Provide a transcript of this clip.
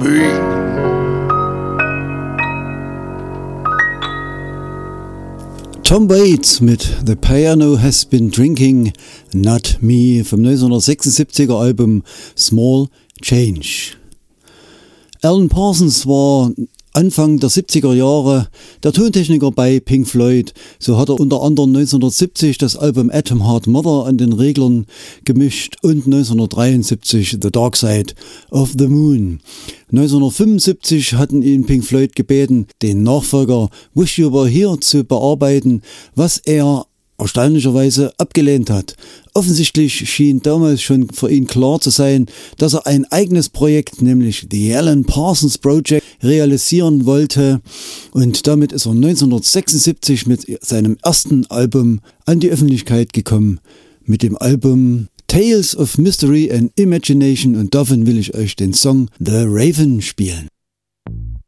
Tom Waits mit The Piano Has Been Drinking, Not Me vom 1976er Album Small Change. Alan Parsons war Anfang der 70er Jahre der Tontechniker bei Pink Floyd. So hat er unter anderem 1970 das Album Atom Heart Mother an den Reglern gemischt und 1973 The Dark Side of the Moon. 1975 hatten ihn Pink Floyd gebeten, den Nachfolger Wish You Were Here zu bearbeiten, was er erstaunlicherweise abgelehnt hat. Offensichtlich schien damals schon für ihn klar zu sein, dass er ein eigenes Projekt, nämlich The Alan Parsons Project, realisieren wollte, und damit ist er 1976 mit seinem ersten Album an die Öffentlichkeit gekommen, mit dem Album Tales of Mystery and Imagination, und davon will ich euch den Song The Raven spielen.